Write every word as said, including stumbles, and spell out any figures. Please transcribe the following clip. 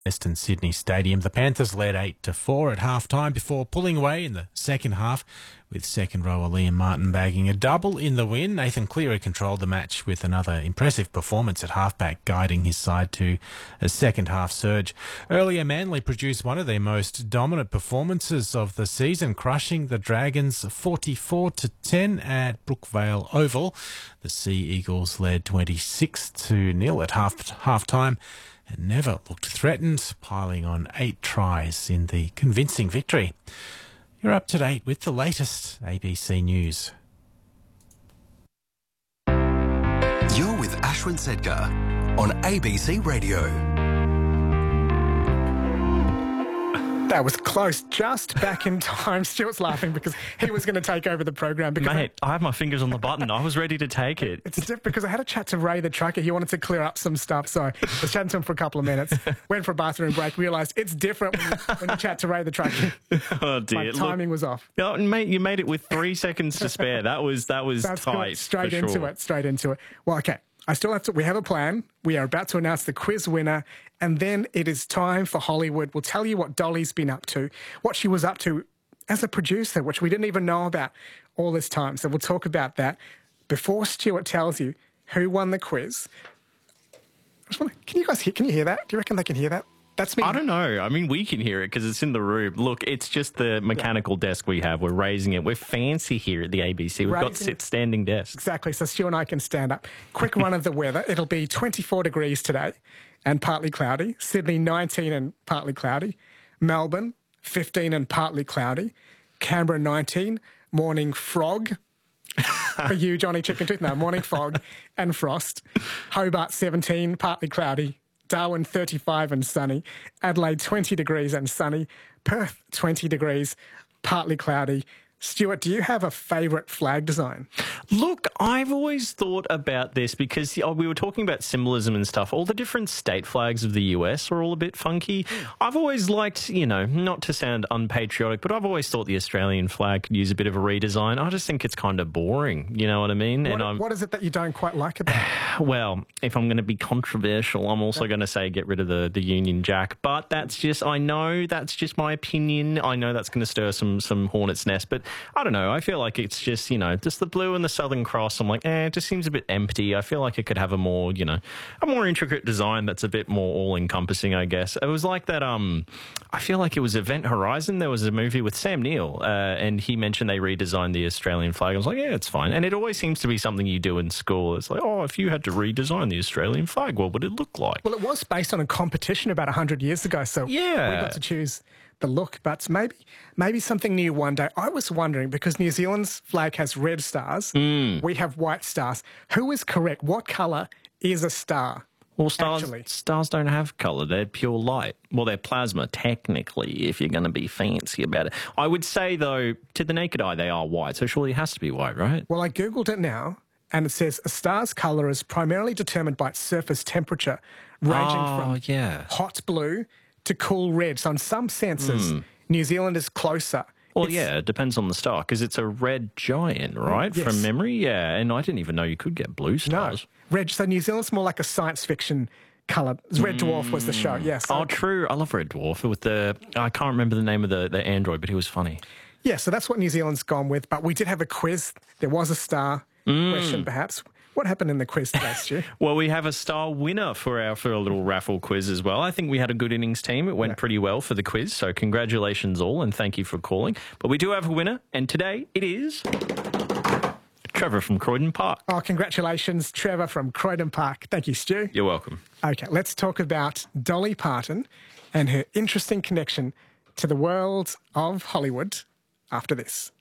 Western Sydney Stadium. The Panthers led eight to four at half-time before pulling away in the second half, with second rower Liam Martin bagging a double in the win. Nathan Cleary controlled the match with another impressive performance at halfback, guiding his side to a second-half surge. Earlier, Manly produced one of their most dominant performances of the season, crushing the Dragons forty-four to ten at Brookvale Oval. The Sea Eagles led twenty-six to nil at half half-time and never looked threatened, piling on eight tries in the convincing victory. You're up to date with the latest A B C News. You're with Ashwin Sedgar on A B C Radio. That was close, just back in time. Stuart's laughing because he was going to take over the program. Because Mate, I have my fingers on the button. I was ready to take it. It's different because I had a chat to Ray the trucker. He wanted to clear up some stuff, so I was chatting to him for a couple of minutes. Went for a bathroom break, realised it's different when you, when you chat to Ray the trucker. Oh dear, my timing Look, was off. Oh, mate, you made it with three seconds to spare. That was that was That's tight. good. Straight for into sure. it. Straight into it. Well, okay. I still have to. We have a plan. We are about to announce the quiz winner, and then it is time for Hollywood. We'll tell you what Dolly's been up to, what she was up to as a producer, which we didn't even know about all this time. So we'll talk about that. Before Stuart tells you who won the quiz, I just wanna, can you guys hear? Can you hear that? Do you reckon they can hear that? That's me. I don't know. I mean, we can hear it because it's in the room. Look, it's just the mechanical yeah. desk we have. We're raising it. We're fancy here at the A B C. We've raising got sit standing desks. Exactly. So Stu and I can stand up. Quick run of the weather. It'll be twenty-four degrees today and partly cloudy. Sydney, nineteen and partly cloudy. Melbourne, fifteen and partly cloudy. Canberra, nineteen. Morning frog. For you, Johnny Chicken Tooth. No, morning fog and frost. Hobart, seventeen, partly cloudy. Darwin, thirty-five and sunny. Adelaide, twenty degrees and sunny. Perth, twenty degrees, partly cloudy. Stuart, do you have a favourite flag design? Look, I've always thought about this because oh, we were talking about symbolism and stuff. All the different state flags of the U S are all a bit funky. I've always liked, you know, not to sound unpatriotic, but I've always thought the Australian flag could use a bit of a redesign. I just think it's kind of boring, you know what I mean? What, and I'm, what is it that you don't quite like about it? Well, if I'm going to be controversial, I'm also going to say get rid of the, the Union Jack. But that's just, I know that's just my opinion. I know that's going to stir some, some hornet's nest, but I don't know. I feel like it's just, you know, just the blue and the Southern Cross. I'm like, eh, it just seems a bit empty. I feel like it could have a more, you know, a more intricate design that's a bit more all-encompassing, I guess. It was like that, um, I feel like it was Event Horizon. There was a movie with Sam Neill, uh, and he mentioned they redesigned the Australian flag. I was like, yeah, it's fine. And it always seems to be something you do in school. It's like, oh, if you had to redesign the Australian flag, what would it look like? Well, it was based on a competition about one hundred years ago, so yeah. we got to choose the look, but maybe maybe something new one day. I was wondering, because New Zealand's flag has red stars, mm. we have white stars. Who is correct? What colour is a star? Well, stars, actually? stars don't have colour. They're pure light. Well, they're plasma, technically, if you're going to be fancy about it. I would say, though, to the naked eye, they are white, so surely it has to be white, right? Well, I Googled it now, and it says a star's colour is primarily determined by its surface temperature, ranging oh, from yeah. hot blue to cool red. So in some senses, mm. New Zealand is closer. Well, it's, yeah, it depends on the star, because it's a red giant, right, yes. from memory? Yeah, and I didn't even know you could get blue stars. No, red. So New Zealand's more like a science fiction colour. Red Dwarf was the show, yes. Oh, true. I love Red Dwarf. With the, I can't remember the name of the, the android, but he was funny. Yeah, so that's what New Zealand's gone with. But we did have a quiz. There was a star mm. question, perhaps. What happened in the quiz today, Stu? Well, we have a star winner for our for a little raffle quiz as well. I think we had a good innings team. It went yeah. pretty well for the quiz, so congratulations all, and thank you for calling. But we do have a winner, and today it is Trevor from Croydon Park. Oh, congratulations, Trevor from Croydon Park. Thank you, Stu. You're welcome. Okay, let's talk about Dolly Parton and her interesting connection to the world of Hollywood after this.